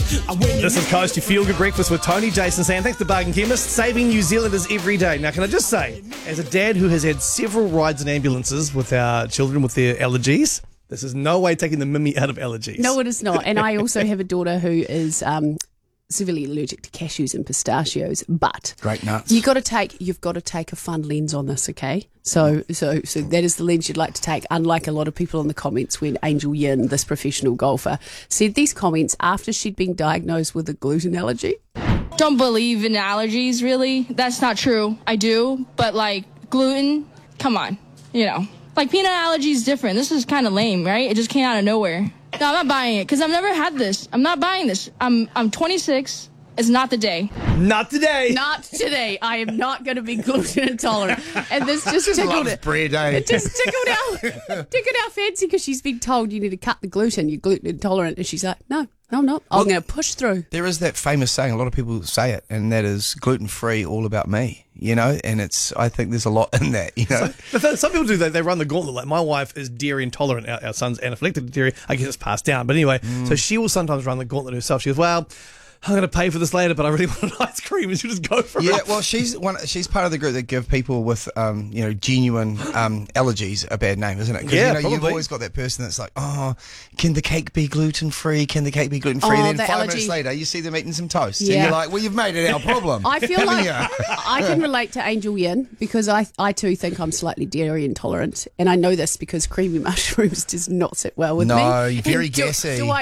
This is Coast, your feel-good breakfast with Tony, Jason, Sam. Thanks to Bargain Chemist, saving New Zealanders every day. Now, can I just say, as a dad who has had several rides in ambulances with our children with their allergies, this is no way taking the mimi out of allergies. No, it is not. And I also have a daughter who is severely allergic to cashews and pistachios. But great nuts. You've got to take a fun lens on this, okay? So that is the lens you'd like to take. Unlike a lot of people in the comments when Angel Yin, this professional golfer, said these comments after she'd been diagnosed with a gluten allergy. Don't believe in allergies, really. That's not true. I do, but like gluten, come on, Like peanut allergy is different. This is kind of lame, right? It just came out of nowhere. No, I'm not buying it because I've never had this. I'm not buying this. I'm 26. It's not the day. Not today. Not today. I am not going to be gluten intolerant. And this just tickled it. Bread, eh? It just tickled our fancy because she's been told you need to cut the gluten. You're gluten intolerant. And she's like, no, I'm not. I'm going to push through. There is that famous saying, a lot of people say it, and that is gluten-free, all about me, and I think there's a lot in that, Some people do that. They run the gauntlet. Like my wife is dairy intolerant. Our son's anaphylactic to dairy. I guess it's passed down. But anyway, so she will sometimes run the gauntlet herself. She goes, well, I'm going to pay for this later, but I really want an ice cream, and she'll just go for it. Yeah, well, she's part of the group that give people with, genuine allergies a bad name, isn't it? Because, you've always got that person that's like, oh, can the cake be gluten-free? Can the cake be gluten-free? And then 5 minutes later, you see them eating some toast. Yeah. And you're like, well, you've made it our problem. I feel like I can relate to Angel Yin because I too think I'm slightly dairy intolerant. And I know this because creamy mushrooms does not sit well with me. No, you're very gassy. Do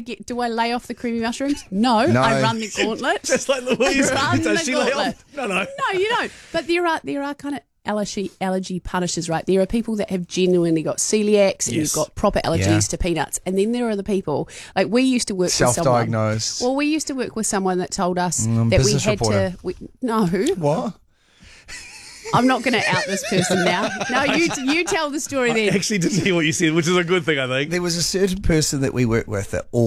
I lay off the creamy mushrooms? No. I run the gauntlet. Just like Louise. Does she lay off? No. No, you don't. But there are kind of allergy punishers, right? There are people that have genuinely got celiacs and you've got proper allergies to peanuts. And then there are the people, like we used to work with someone. Self-diagnosed. Well, we used to work with someone that told us that we had reporter. No. What? I'm not going to out this person now. No, you tell the story then. I actually didn't hear what you said, which is a good thing, I think. There was a certain person that we worked with that